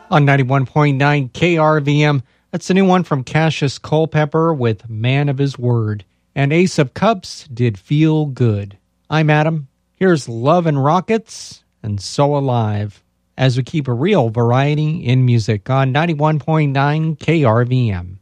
On 91.9 KRVM, that's the new one from Cassius Culpepper with Man of His Word. And Ace of Cups did Feel Good. I'm Adam. Here's Love and Rockets and So Alive, as we keep a real variety in music on 91.9 KRVM.